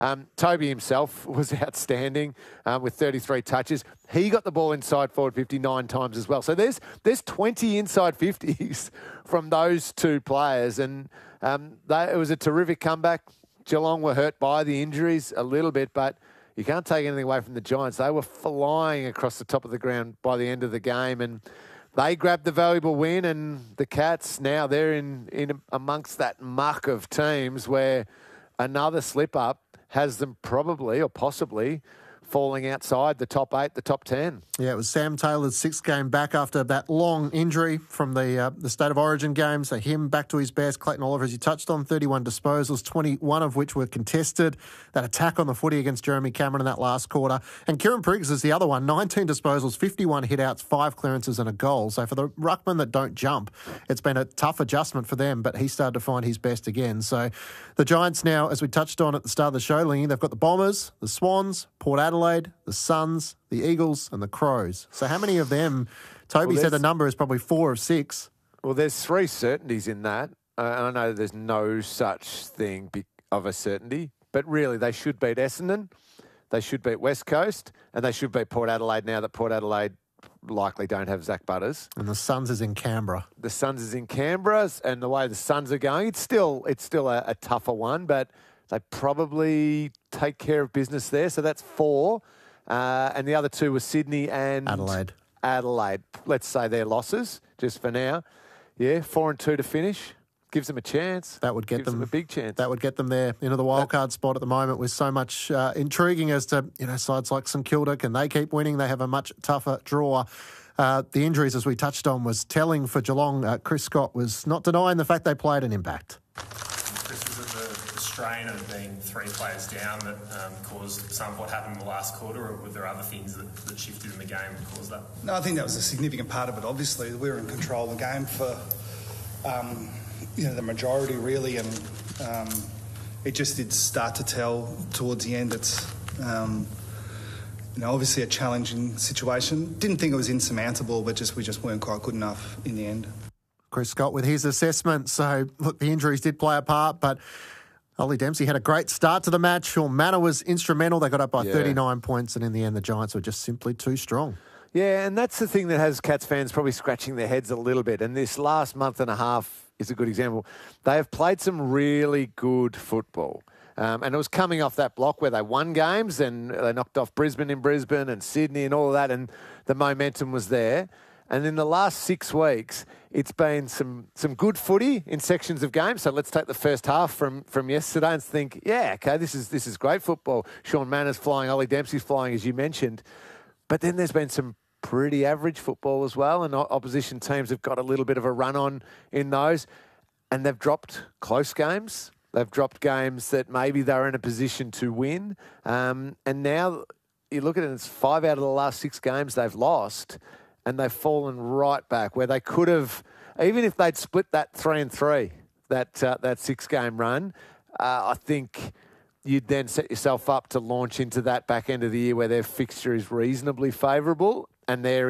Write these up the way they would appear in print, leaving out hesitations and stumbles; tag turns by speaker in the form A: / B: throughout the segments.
A: Toby himself was outstanding with 33 touches. He got the ball inside forward 59 times as well. So there's 20 inside 50s from those two players, and it was a terrific comeback. Geelong were hurt by the injuries a little bit, but you can't take anything away from the Giants. They were flying across the top of the ground by the end of the game, and they grabbed the valuable win. And the Cats, now they're in amongst that muck of teams where another slip-up has them probably or possibly falling outside the top 8, the top 10.
B: Yeah, it was Sam Taylor's 6th game back after that long injury from the State of Origin game. So him back to his best. Clayton Oliver, as you touched on, 31 disposals, 21 of which were contested. That attack on the footy against Jeremy Cameron in that last quarter. And Kieran Priggs is the other one, 19 disposals, 51 hit-outs, 5 clearances and a goal. So for the ruckmen that don't jump, it's been a tough adjustment for them, but he started to find his best again. So the Giants now, as we touched on at the start of the show, Lingy, they've got the Bombers, the Swans, Port Adelaide, the Suns, the Eagles and the Crows. So how many of them? Toby said the number is probably 4 of 6.
A: Well, there's 3 certainties in that. I know there's no such thing of a certainty, but really they should beat Essendon, they should beat West Coast, and they should beat Port Adelaide now that Port Adelaide likely don't have Zach Butters.
B: And the Suns is in Canberra.
A: The Suns is in Canberra, and the way the Suns are going, it's still a tougher one, but they probably take care of business there. So that's 4. And the other 2 were Sydney and Adelaide. Let's say they're losses, just for now. Yeah, 4 and 2 to finish. Gives them a chance.
B: That would get them
A: a big chance.
B: That would get them there into the wildcard spot at the moment with so much intriguing as to, sides like St Kilda. Can they keep winning? They have a much tougher draw. The injuries, as we touched on, was telling for Geelong. Chris Scott was not denying the fact they played an impact.
C: Chris, was it the strain of being 3 players down that caused some of what happened in the last quarter, or were there other things that shifted in the game that caused that?
D: No, I think that was a significant part of it. Obviously, we were in control of the game for the majority, really, and it just did start to tell towards the end. It's obviously a challenging situation. Didn't think it was insurmountable, but we just weren't quite good enough in the end.
B: Chris Scott with his assessment. So, look, the injuries did play a part, but Ollie Dempsey had a great start to the match. Sean Manor was instrumental. They got up by 39 points, and in the end, the Giants were just simply too strong.
A: Yeah, and that's the thing that has Cats fans probably scratching their heads a little bit. And this last month and a half is a good example. They have played some really good football. And it was coming off that block where they won games and they knocked off Brisbane in Brisbane and Sydney and all of that, and the momentum was there. And in the last 6 weeks, it's been some good footy in sections of games. So let's take the first half from yesterday and think, yeah, okay, this is great football. Sean Manners flying, Ollie Dempsey's flying, as you mentioned. But then there's been some pretty average football as well, and opposition teams have got a little bit of a run on in those. And they've dropped close games. They've dropped games that maybe they're in a position to win. And now you look at it, it's 5 out of the last 6 games they've lost, and they've fallen right back where they could have, even if they'd split that 3-3, that 6-game run, I think you'd then set yourself up to launch into that back end of the year where their fixture is reasonably favourable and they're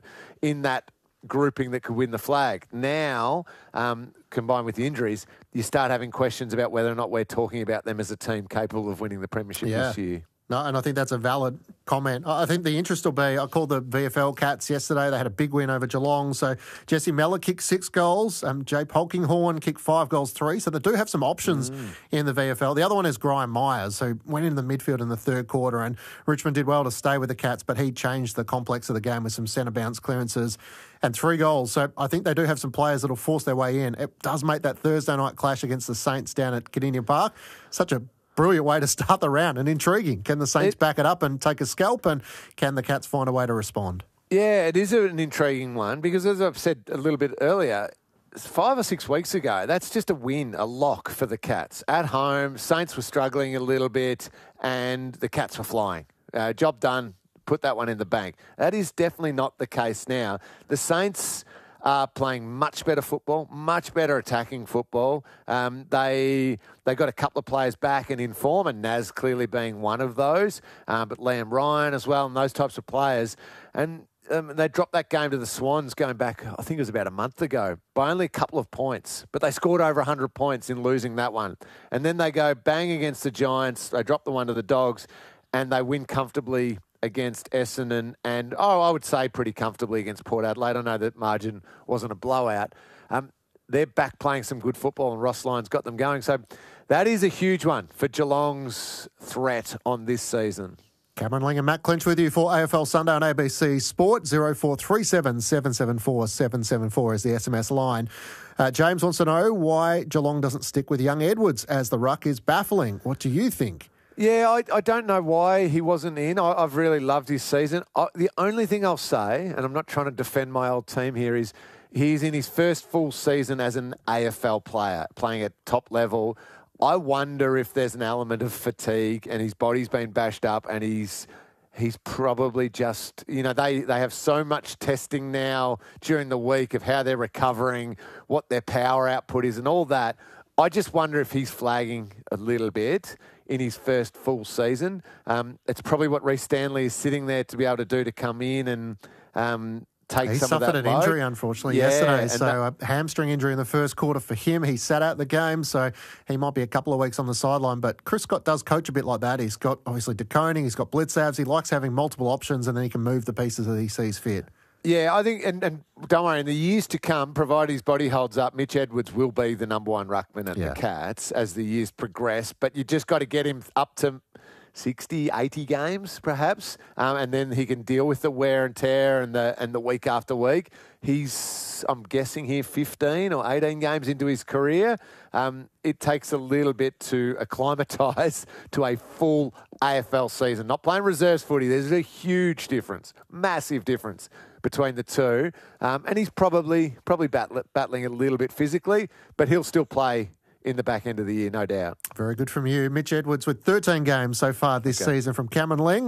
A: in that grouping that could win the flag. Now, combined with the injuries, you start having questions about whether or not we're talking about them as a team capable of winning the premiership this year.
B: No, and I think that's a valid comment. I think the interest will be, I called the VFL Cats yesterday. They had a big win over Geelong. So Jesse Mellor kicked 6 goals. Jay Polkinghorn kicked 5 goals, 3. So they do have some options in the VFL. The other one is Graham Myers, who went into the midfield in the third quarter, and Richmond did well to stay with the Cats, but he changed the complex of the game with some centre bounce clearances and 3 goals. So I think they do have some players that will force their way in. It does make that Thursday night clash against the Saints down at Kardinia Park such a brilliant way to start the round and intriguing. Can the Saints back it up and take a scalp, and can the Cats find a way to respond?
A: Yeah, it is an intriguing one because, as I've said a little bit earlier, 5 or 6 weeks ago, that's just a win, a lock for the Cats. At home, Saints were struggling a little bit and the Cats were flying. Job done, put that one in the bank. That is definitely not the case now. The Saints are playing much better football, much better attacking football. They got a couple of players back and in form, and Naz clearly being one of those, but Liam Ryan as well, and those types of players. And they dropped that game to the Swans going back, I think it was about a month ago, by only a couple of points. But they scored over 100 points in losing that one. And then they go bang against the Giants. They drop the one to the Dogs, and they win comfortably against Essendon and I would say pretty comfortably against Port Adelaide. I know that margin wasn't a blowout. They're back playing some good football, and Ross Lyon's got them going. So that is a huge one for Geelong's threat on this season.
B: Cameron Ling and Matt Clinch with you for AFL Sunday on ABC Sport. 0437 774 774 is the SMS line. James wants to know why Geelong doesn't stick with young Edwards as the ruck is baffling. What do you think?
A: Yeah, I don't know why he wasn't in. I've really loved his season. The only thing I'll say, and I'm not trying to defend my old team here, is he's in his first full season as an AFL player, playing at top level. I wonder if there's an element of fatigue and his body's been bashed up and he's probably just, they have so much testing now during the week of how they're recovering, what their power output is and all that. I just wonder if he's flagging a little bit in his first full season. It's probably what Reece Stanley is sitting there to be able to do, to come in and take
B: he
A: some of that
B: suffered an
A: load.
B: injury, unfortunately, yesterday. So a hamstring injury in the first quarter for him. He sat out the game, so he might be a couple of weeks on the sideline. But Chris Scott does coach a bit like that. He's got, obviously, De Koning, he's got Blitzabs. He likes having multiple options, and then he can move the pieces that he sees fit.
A: Yeah, I think, and don't worry, in the years to come, provided his body holds up, Mitch Edwards will be the number one ruckman at the Cats as the years progress. But you just got to get him up to 60, 80 games, perhaps, and then he can deal with the wear and tear and the week after week. He's, I'm guessing here, 15 or 18 games into his career. It takes a little bit to acclimatise to a full AFL season. Not playing reserves footy. There's a huge difference, massive difference between the two. And he's probably battling a little bit physically, but he'll still play in the back end of the year, no doubt.
B: Very good from you. Mitch Edwards with 13 games so far this season from Cameron Ling.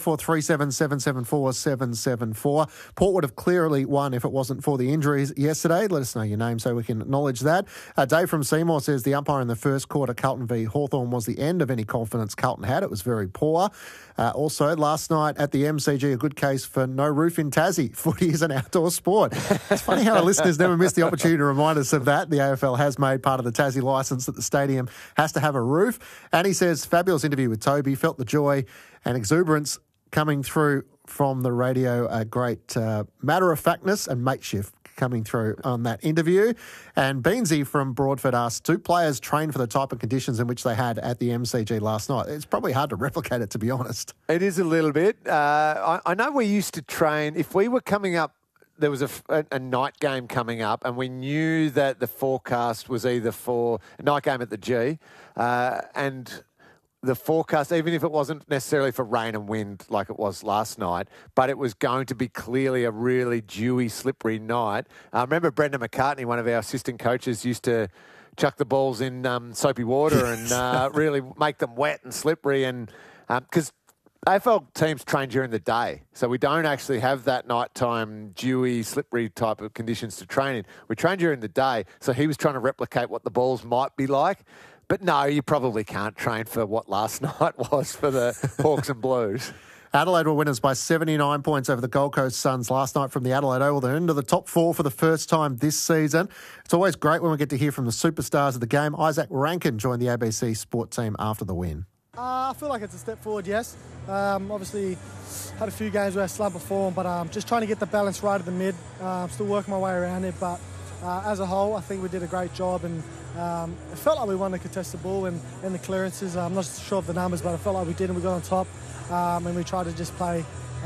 B: 0437 774 774. Port would have clearly won if it wasn't for the injuries yesterday. Let us know your name so we can acknowledge that. Dave from Seymour says the umpire in the first quarter, Carlton v Hawthorn, was the end of any confidence Carlton had. It was very poor. Also, last night at the MCG, a good case for no roof in Tassie. Footy is an outdoor sport. It's funny how our listeners never miss the opportunity to remind us of that. The AFL has made part of the Tassie licence that the stadium has to have a roof. And he says, fabulous interview with Toby, felt the joy and exuberance coming through from the radio. A great matter-of-factness and mateship coming through on that interview. And Beansy from Broadford asked, do players train for the type of conditions in which they had at the MCG last night? It's probably hard to replicate it, to be honest.
A: It is a little bit. I know we used to train, if we were coming up, there was a night game coming up, and we knew that the forecast was either for a night game at the G, and the forecast, even if it wasn't necessarily for rain and wind like it was last night, but it was going to be clearly a really dewy, slippery night. I remember Brendan McCartney, one of our assistant coaches, used to chuck the balls in soapy water and really make them wet and slippery, and because AFL teams train during the day, so we don't actually have that nighttime, dewy, slippery type of conditions to train in. We train during the day, so he was trying to replicate what the balls might be like. But no, you probably can't train for what last night was for the Hawks and Blues.
B: Adelaide were winners by 79 points over the Gold Coast Suns last night from the Adelaide Oval. They're into the top four for the first time this season. It's always great when we get to hear from the superstars of the game. Isaac Rankin joined the ABC Sport team after the win.
E: I feel like it's a step forward, yes. Obviously, had a few games where I slumped before, but just trying to get the balance right at the mid. Still working my way around it, but as a whole, I think we did a great job, and it felt like we won the contested ball and the clearances. I'm not sure of the numbers, but I felt like we did, and we got on top, and we tried to just play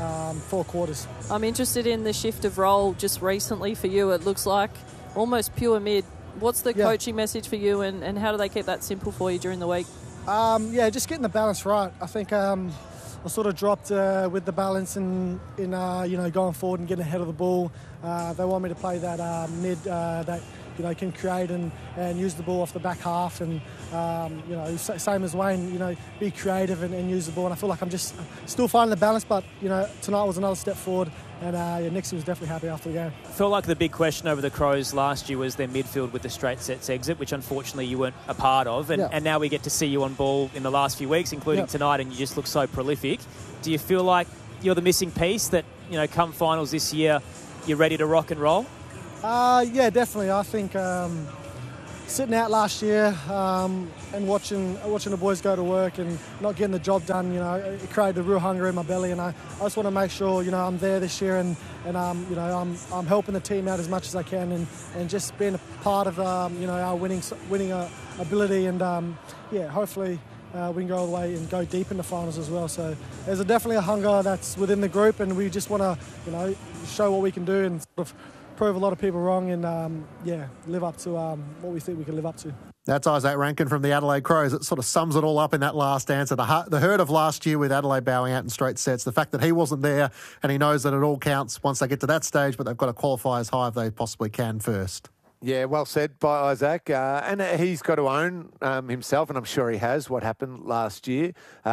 E: 4 quarters.
F: I'm interested in the shift of role just recently for you. It looks like almost pure mid. What's the coaching message for you, and how do they keep that simple for you during the week?
E: Just getting the balance right. I think I sort of dropped with the balance in going forward and getting ahead of the ball. They want me to play that mid that can create and use the ball off the back half, and same as Wayne, be creative and use the ball. And I feel like I'm just still finding the balance, but tonight was another step forward. And Nixon was definitely happy after the game.
G: Felt like the big question over the Crows last year was their midfield with the straight sets exit, which unfortunately you weren't a part of. And now we get to see you on ball in the last few weeks, including tonight, and you just look so prolific. Do you feel like you're the missing piece that, come finals this year, you're ready to rock and roll?
E: Yeah, definitely. I think sitting out last year and watching the boys go to work and not getting the job done, it created a real hunger in my belly, and I just want to make sure, I'm there this year and I'm helping the team out as much as I can and just being a part of our winning ability, and hopefully we can go all the way and go deep in the finals as well. So there's definitely a hunger that's within the group, and we just want to show what we can do and sort of prove a lot of people wrong and live up to what we think we can live up to.
B: That's Isaac Rankin from the Adelaide Crows. It sort of sums it all up in that last answer. The hurt of last year with Adelaide bowing out in straight sets, the fact that he wasn't there, and he knows that it all counts once they get to that stage, but they've got to qualify as high as they possibly can first.
A: Yeah, well said by Isaac. And he's got to own himself, and I'm sure he has, what happened last year.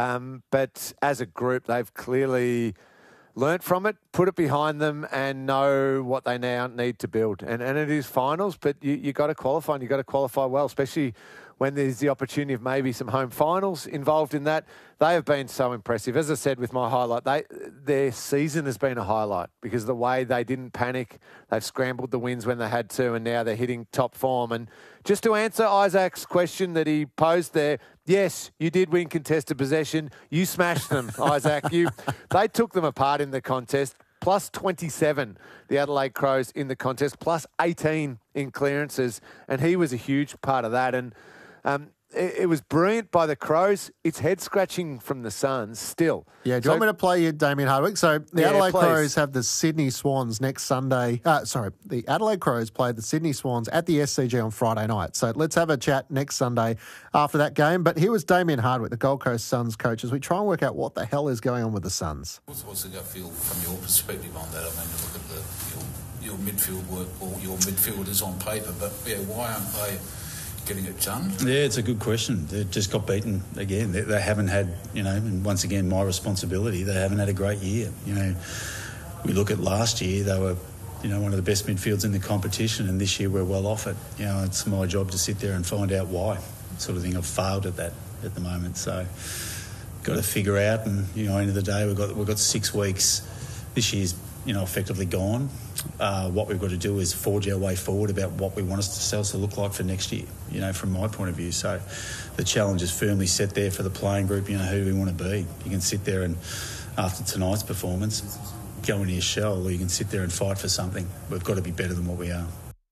A: But as a group, they've clearly learnt from it, put it behind them, and know what they now need to build. And it is finals, but you got to qualify, and you got to qualify well, especially when there's the opportunity of maybe some home finals involved in that. They have been so impressive. As I said with my highlight, their season has been a highlight because the way they didn't panic, they've scrambled the wins when they had to, and now they're hitting top form. And just to answer Isaac's question that he posed there, yes, you did win contested possession. You smashed them, Isaac. They took them apart in the contest. Plus 27, the Adelaide Crows in the contest, plus 18 in clearances, and he was a huge part of that. And it was brilliant by the Crows. It's head-scratching from the Suns still.
B: Yeah, do you want me to play you Damien Hardwick? So the Adelaide Crows have the Sydney Swans next Sunday. The Adelaide Crows played the Sydney Swans at the SCG on Friday night. So let's have a chat next Sunday after that game. But here was Damien Hardwick, the Gold Coast Suns coach, as we try and work out what the hell is going on with the Suns.
H: What's the gut feel from your perspective on that? I mean, look at your midfield work or your midfielders on paper, but why aren't they getting it done?
I: Yeah, it's a good question. They just got beaten again. They haven't had, and once again, my responsibility, they haven't had a great year. We look at last year, they were, one of the best midfields in the competition, and this year we're well off it. It's my job to sit there and find out why. Sort of thing. I've failed at that at the moment, so got to figure out. And end of the day, we've got 6 weeks. This year's effectively gone. What we've got to do is forge our way forward about what we want ourselves to look like for next year, from my point of view. So the challenge is firmly set there for the playing group, who do we want to be. You can sit there and, after tonight's performance, go into your shell, or you can sit there and fight for something. We've got to be better than what we are.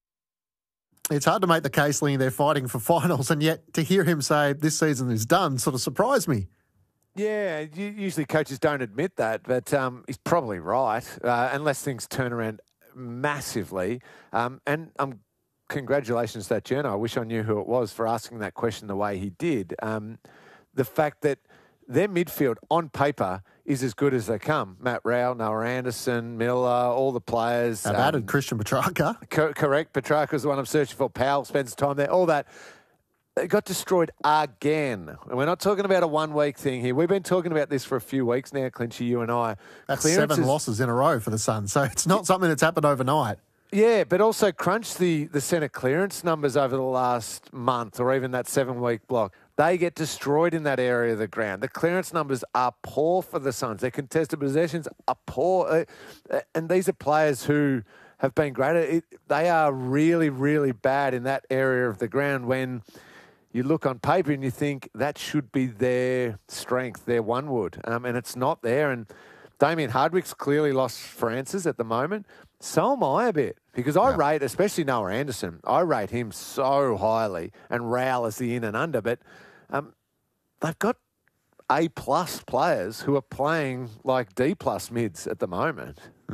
B: It's hard to make the case, Lee, they're fighting for finals, and yet to hear him say this season is done sort of surprised me.
A: Yeah, usually coaches don't admit that, but he's probably right, unless things turn around massively. And congratulations to that journo. I wish I knew who it was for asking that question the way he did. The fact that their midfield, on paper, is as good as they come. Matt Rowell, Noah Anderson, Miller, all the players.
B: I've added Christian Petrarca.
A: Correct. Petrarca's the one I'm searching for. Powell spends time there. All that. They got destroyed again. And we're not talking about a 1 week thing here. We've been talking about this for a few weeks now, Clinchy, you and I.
B: That's 7 losses in a row for the Suns. So it's not something that's happened overnight.
A: Yeah, but also crunch the centre clearance numbers over the last month or even that 7 week block. They get destroyed in that area of the ground. The clearance numbers are poor for the Suns. Their contested possessions are poor. And these are players who have been great. They are really, really bad in that area of the ground when you look on paper and you think that should be their strength, their one wood, and it's not there. And Damien Hardwick's clearly lost for answers at the moment. So am I a bit, because I rate, especially Noah Anderson, I rate him so highly, and Rowell as the in and under, but they've got A-plus players who are playing like D-plus mids at the moment.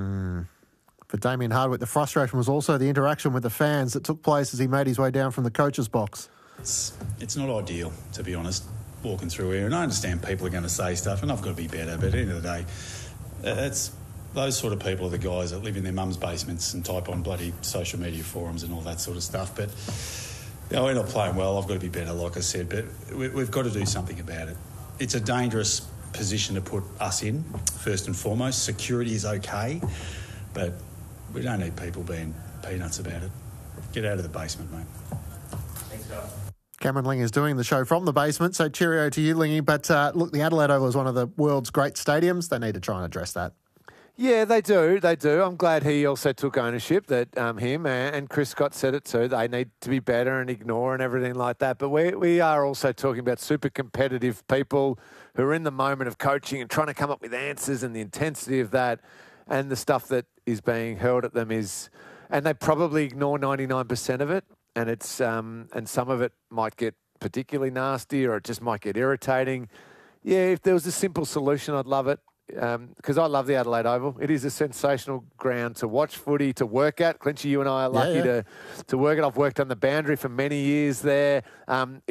B: For Damien Hardwick, the frustration was also the interaction with the fans that took place as he made his way down from the coach's box.
I: It's not ideal, to be honest, walking through here. And I understand people are going to say stuff, and I've got to be better. But at the end of the day, it's those sort of people are the guys that live in their mum's basements and type on bloody social media forums and all that sort of stuff. But we're not playing well. I've got to be better, like I said. But we've got to do something about it. It's a dangerous position to put us in, first and foremost. Security is okay, but we don't need people being peanuts about it. Get out of the basement, mate.
B: Thanks, guys. Cameron Ling is doing the show from the basement, so cheerio to you, Lingy. But look, the Adelaide Oval is one of the world's great stadiums. They need to try and address that.
A: Yeah, they do. They do. I'm glad he also took ownership, that him and Chris Scott said it too. They need to be better and ignore and everything like that. But we are also talking about super competitive people who are in the moment of coaching and trying to come up with answers, and the intensity of that and the stuff that is being hurled at them is, and they probably ignore 99% of it. And it's and some of it might get particularly nasty, or it just might get irritating. Yeah, if there was a simple solution, I'd love it. Because I love the Adelaide Oval. It is a sensational ground to watch footy, to work at. Clinchy, you and I are lucky to work it. I've worked on the boundary for many years there.